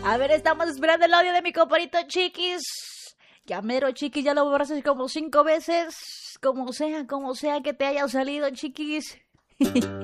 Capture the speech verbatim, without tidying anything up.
A ver, estamos esperando el audio de mi compadrito Chiquis. Ya mero, Chiquis, ya lo borraste como cinco veces. Como sea, como sea que te haya salido, Chiquis.